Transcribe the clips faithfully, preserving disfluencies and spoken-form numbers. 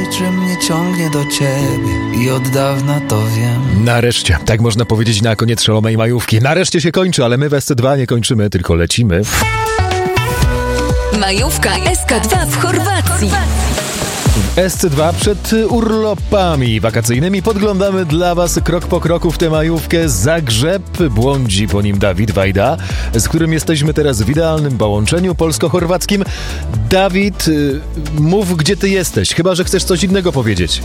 czym mnie ciągnie do ciebie i od dawna to wiem. Nareszcie, tak można powiedzieć na koniec szalonej majówki. Nareszcie się kończy, ale my w S C dwa nie kończymy, tylko lecimy. Majówka S K dwa w Chorwacji. W S C dwa przed urlopami wakacyjnymi podglądamy dla was krok po kroku w tę majówkę Zagrzeb. Błądzi po nim Dawid Wajda, z którym jesteśmy teraz w idealnym połączeniu polsko-chorwackim. Dawid, mów, gdzie ty jesteś, chyba że chcesz coś innego powiedzieć.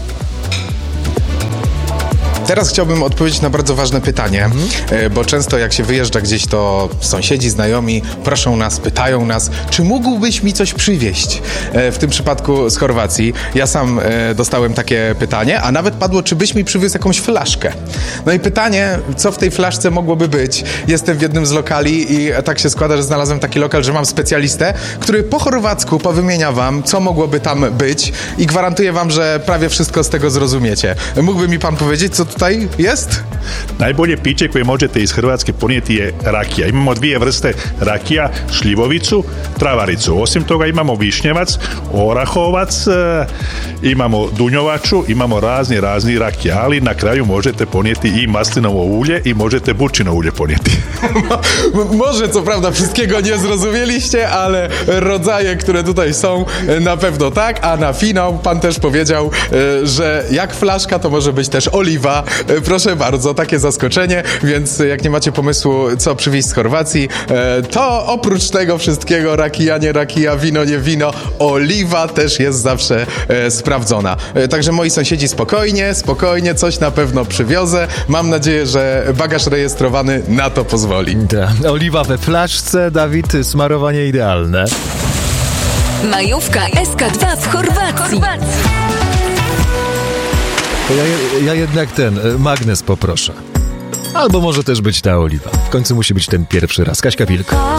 Teraz chciałbym odpowiedzieć na bardzo ważne pytanie, mhm. bo często jak się wyjeżdża gdzieś, to sąsiedzi, znajomi proszą nas, pytają nas, czy mógłbyś mi coś przywieźć? W tym przypadku z Chorwacji. Ja sam dostałem takie pytanie, a nawet padło, czy byś mi przywiózł jakąś flaszkę. No i pytanie, co w tej flaszce mogłoby być? Jestem w jednym z lokali i tak się składa, że znalazłem taki lokal, że mam specjalistę, który po chorwacku powymienia wam, co mogłoby tam być i gwarantuję wam, że prawie wszystko z tego zrozumiecie. Mógłby mi pan powiedzieć, co tutaj jest? Najbolje piće koje možete iz Hrvatske ponijeti je rakija. Imamo dvije vrste rakija, šljivovicu, travaricu. Osim toga imamo višnjevac, orahovac, e, imamo dunjovaču, imamo razni, razni rakija, ali na kraju možete ponijeti i maslinovo ulje i možete burčino ulje ponijeti. Może co prawda wszystkiego nie zrozumieliście, ale rodzaje, które tutaj są, na pewno tak, a na finał pan też powiedział, że jak flaszka, to może być też oliwa. Proszę bardzo, takie zaskoczenie, więc jak nie macie pomysłu, co przywieźć z Chorwacji, to oprócz tego wszystkiego, rakija, nie rakija, wino, nie wino, oliwa też jest zawsze sprawdzona. Także moi sąsiedzi, spokojnie, spokojnie, coś na pewno przywiozę. Mam nadzieję, że bagaż rejestrowany na to pozwoli. Ta, oliwa we flaszce, Dawid, smarowanie idealne. Majówka S K dwa w Chorwacji. Ja, ja jednak ten magnes poproszę. Albo może też być ta oliwa. W końcu musi być ten pierwszy raz. Kaśka Wilk.